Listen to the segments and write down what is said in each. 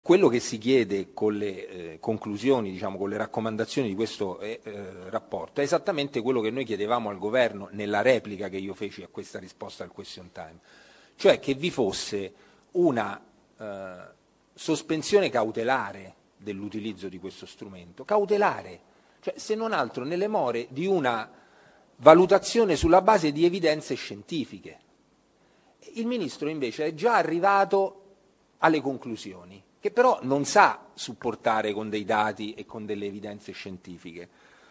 Quello che si chiede con le conclusioni, diciamo, con le raccomandazioni di questo rapporto è esattamente quello che noi chiedevamo al Governo nella replica che io feci a questa risposta al question time, cioè che vi fosse una sospensione cautelare dell'utilizzo di questo strumento, cautelare, cioè se non altro nelle more di una valutazione sulla base di evidenze scientifiche. Il Ministro invece è già arrivato alle conclusioni, che però non sa supportare con dei dati e con delle evidenze scientifiche.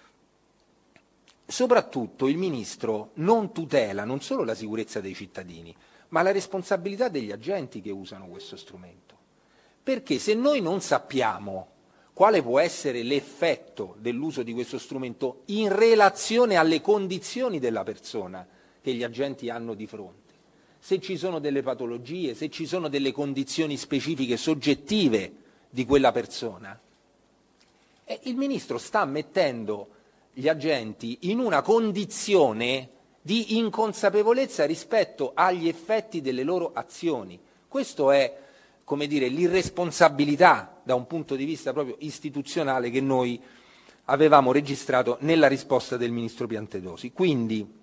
Soprattutto il Ministro non tutela non solo la sicurezza dei cittadini, ma la responsabilità degli agenti che usano questo strumento. Perché se noi non sappiamo quale può essere l'effetto dell'uso di questo strumento in relazione alle condizioni della persona che gli agenti hanno di fronte, se ci sono delle patologie, se ci sono delle condizioni specifiche soggettive di quella persona, il Ministro sta mettendo gli agenti in una condizione di inconsapevolezza rispetto agli effetti delle loro azioni. Questo è, come dire, l'irresponsabilità da un punto di vista proprio istituzionale che noi avevamo registrato nella risposta del Ministro Piantedosi. Quindi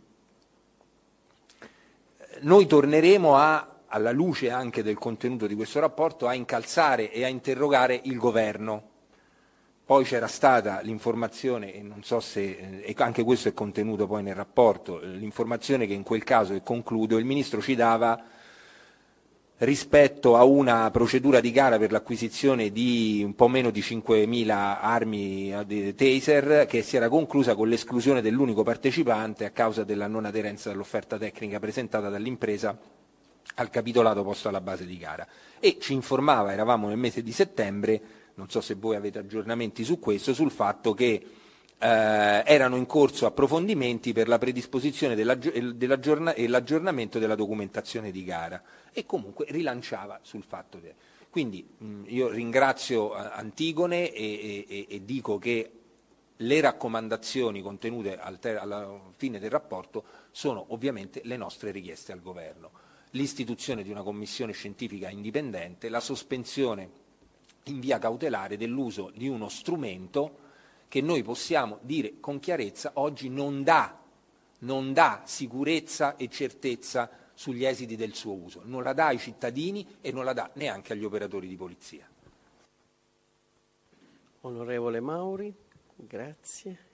noi torneremo alla luce anche del contenuto di questo rapporto, a incalzare e a interrogare il Governo. Poi c'era stata l'informazione, e non so se e anche questo è contenuto poi nel rapporto, l'informazione che in quel caso, e concludo, il Ministro ci dava rispetto a una procedura di gara per l'acquisizione di un po' meno di 5.000 armi taser che si era conclusa con l'esclusione dell'unico partecipante a causa della non aderenza dell'offerta tecnica presentata dall'impresa al capitolato posto alla base di gara. E ci informava, eravamo nel mese di settembre, non so se voi avete aggiornamenti su questo, sul fatto che erano in corso approfondimenti per la predisposizione e l'aggiornamento della documentazione di gara, e comunque rilanciava sul fatto che. Quindi io ringrazio Antigone e dico che le raccomandazioni contenute alla fine del rapporto sono ovviamente le nostre richieste al Governo. L'istituzione di una commissione scientifica indipendente, la sospensione in via cautelare dell'uso di uno strumento che noi possiamo dire con chiarezza oggi non dà sicurezza e certezza sugli esiti del suo uso, non la dà ai cittadini e non la dà neanche agli operatori di polizia. Onorevole Mauri, grazie.